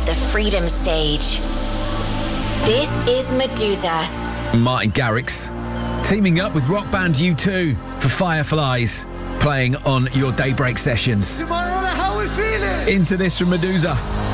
the Freedom Stage. This is Medusa. Martin Garrix teaming up with rock band U2 for Fireflies, playing on your Daybreak sessions. Tomorrow, how we feeling? Into this from Medusa.